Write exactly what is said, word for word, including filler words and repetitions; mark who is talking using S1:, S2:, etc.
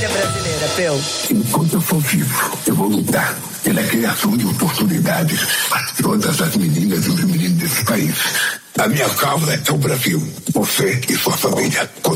S1: família brasileira, Peu?
S2: Enquanto eu for vivo, eu vou lutar pela criação de oportunidades para todas as meninas e os meninos desse país. A minha causa é o Brasil. Você e sua família.